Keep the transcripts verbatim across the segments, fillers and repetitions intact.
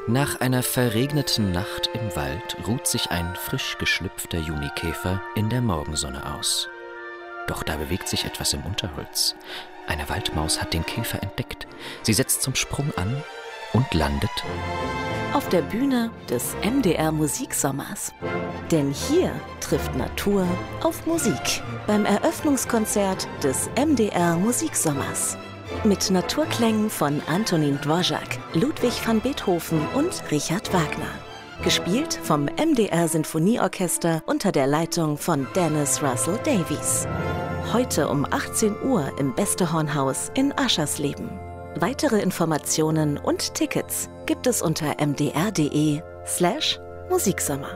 Nach einer verregneten Nacht im Wald ruht sich ein frisch geschlüpfter Junikäfer in der Morgensonne aus. Doch da bewegt sich etwas im Unterholz. Eine Waldmaus hat den Käfer entdeckt. Sie setzt zum Sprung an und landet auf der Bühne des M D R Musiksommers. Denn hier trifft Natur auf Musik beim Eröffnungskonzert des M D R Musiksommers. Mit Naturklängen von Antonín Dvořák, Ludwig van Beethoven und Richard Wagner. Gespielt vom M D R Sinfonieorchester unter der Leitung von Dennis Russell Davies. Heute um achtzehn Uhr im Beste-Horn-Haus in Aschersleben. Weitere Informationen und Tickets gibt es unter mdr.de slash Musiksommer.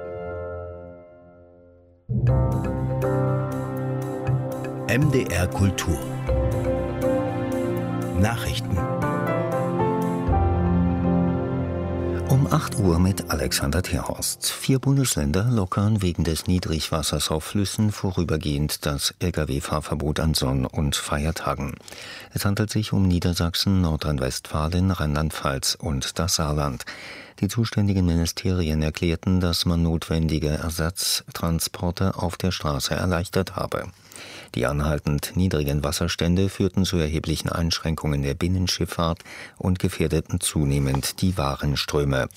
M D R Kultur Nachrichten um acht Uhr mit Alexander Terhorst. Vier Bundesländer lockern wegen des Niedrigwassers auf Flüssen vorübergehend das L K W-Fahrverbot an Sonn- und Feiertagen. Es handelt sich um Niedersachsen, Nordrhein-Westfalen, Rheinland-Pfalz und das Saarland. Die zuständigen Ministerien erklärten, dass man notwendige Ersatztransporte auf der Straße erleichtert habe. Die anhaltend niedrigen Wasserstände führten zu erheblichen Einschränkungen der Binnenschifffahrt und gefährdeten zunehmend die Warenströme.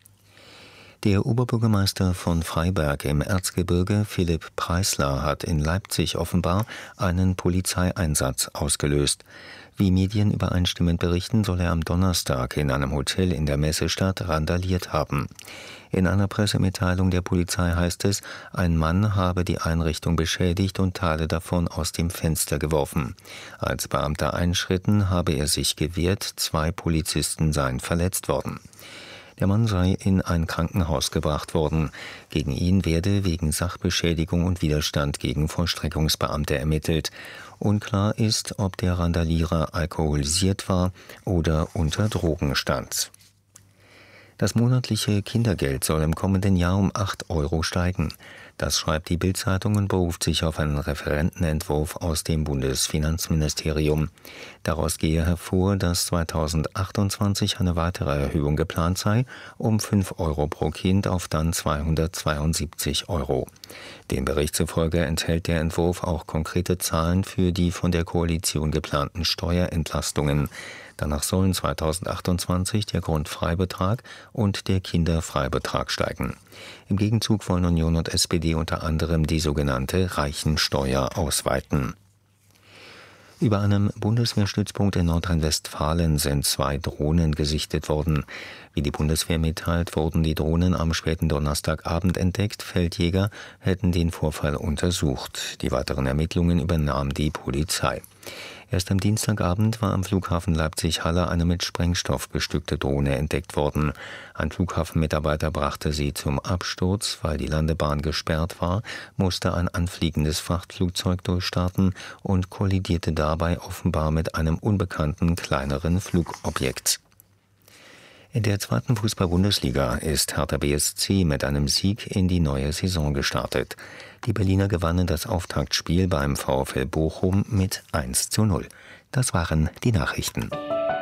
Der Oberbürgermeister von Freiberg im Erzgebirge, Philipp Preisler, hat in Leipzig offenbar einen Polizeieinsatz ausgelöst. Wie Medien übereinstimmend berichten, soll er am Donnerstag in einem Hotel in der Messestadt randaliert haben. In einer Pressemitteilung der Polizei heißt es, ein Mann habe die Einrichtung beschädigt und Teile davon aus dem Fenster geworfen. Als Beamte einschritten, habe er sich gewehrt, zwei Polizisten seien verletzt worden. Der Mann sei in ein Krankenhaus gebracht worden. Gegen ihn werde wegen Sachbeschädigung und Widerstand gegen Vollstreckungsbeamte ermittelt. Unklar ist, ob der Randalierer alkoholisiert war oder unter Drogen stand. Das monatliche Kindergeld soll im kommenden Jahr um acht Euro steigen. Das schreibt die Bild-Zeitung und beruft sich auf einen Referentenentwurf aus dem Bundesfinanzministerium. Daraus gehe hervor, dass zweitausendachtundzwanzig eine weitere Erhöhung geplant sei, um fünf Euro pro Kind auf dann zweihundertzweiundsiebzig Euro. Dem Bericht zufolge enthält der Entwurf auch konkrete Zahlen für die von der Koalition geplanten Steuerentlastungen. Danach sollen zweitausendachtundzwanzig der Grundfreibetrag und der Kinderfreibetrag steigen. Im Gegenzug wollen Union und S P D unter anderem die sogenannte Reichensteuer ausweiten. Über einem Bundeswehrstützpunkt in Nordrhein-Westfalen sind zwei Drohnen gesichtet worden. Wie die Bundeswehr mitteilt, wurden die Drohnen am späten Donnerstagabend entdeckt. Feldjäger hätten den Vorfall untersucht. Die weiteren Ermittlungen übernahm die Polizei. Erst am Dienstagabend war am Flughafen Leipzig-Halle eine mit Sprengstoff bestückte Drohne entdeckt worden. Ein Flughafenmitarbeiter brachte sie zum Absturz. Weil die Landebahn gesperrt war, musste ein anfliegendes Frachtflugzeug durchstarten und kollidierte dabei offenbar mit einem unbekannten kleineren Flugobjekt. In der zweiten Fußball-Bundesliga ist Hertha B S C mit einem Sieg in die neue Saison gestartet. Die Berliner gewannen das Auftaktspiel beim VfL Bochum mit eins zu null. Das waren die Nachrichten.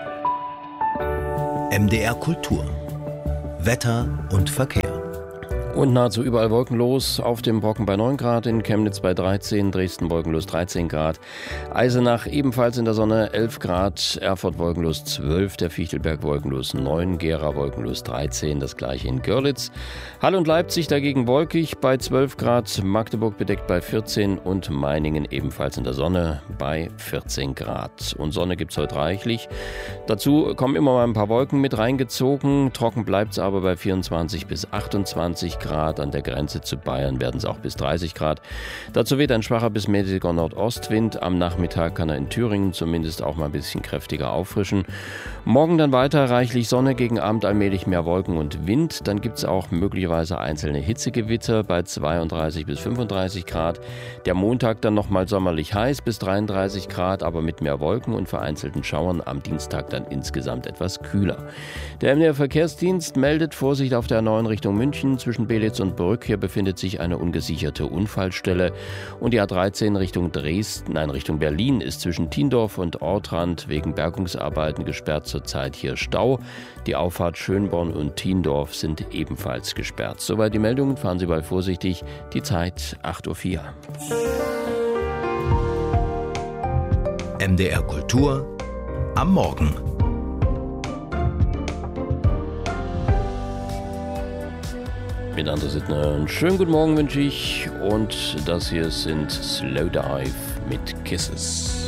M D R Kultur. Wetter und Verkehr. Und nahezu überall wolkenlos, auf dem Brocken bei neun Grad, in Chemnitz bei dreizehn, Dresden wolkenlos dreizehn Grad, Eisenach ebenfalls in der Sonne elf Grad, Erfurt wolkenlos zwölf, der Fichtelberg wolkenlos neun, Gera wolkenlos dreizehn, das gleiche in Görlitz. Halle und Leipzig dagegen wolkig bei zwölf Grad, Magdeburg bedeckt bei vierzehn und Meiningen ebenfalls in der Sonne bei vierzehn Grad. Und Sonne gibt's heute reichlich. Dazu kommen immer mal ein paar Wolken mit reingezogen, trocken bleibt's aber bei vierundzwanzig bis achtundzwanzig Grad. An der Grenze zu Bayern werden es auch bis dreißig Grad. Dazu weht ein schwacher bis mäßiger Nordostwind. Am Nachmittag kann er in Thüringen zumindest auch mal ein bisschen kräftiger auffrischen. Morgen dann weiter reichlich Sonne, gegen Abend allmählich mehr Wolken und Wind. Dann gibt es auch möglicherweise einzelne Hitzegewitter bei zweiunddreißig bis fünfunddreißig Grad. Der Montag dann nochmal sommerlich heiß bis dreiunddreißig Grad, aber mit mehr Wolken und vereinzelten Schauern. Am Dienstag dann insgesamt etwas kühler. Der M D R Verkehrsdienst meldet Vorsicht auf der neuen Richtung München zwischen B Felix und Brück. Hier befindet sich eine ungesicherte Unfallstelle. Und die A dreizehn Richtung Dresden, nein, Richtung Berlin ist zwischen Tiendorf und Ortrand wegen Bergungsarbeiten gesperrt. Zurzeit hier Stau. Die Auffahrt Schönborn und Tiendorf sind ebenfalls gesperrt. Soweit die Meldungen. Fahren Sie bald vorsichtig. Die Zeit acht Uhr vier. M D R Kultur am Morgen. Mit André Sittner. Einen schönen guten Morgen wünsche ich. Und das hier sind Slowdive mit Kisses.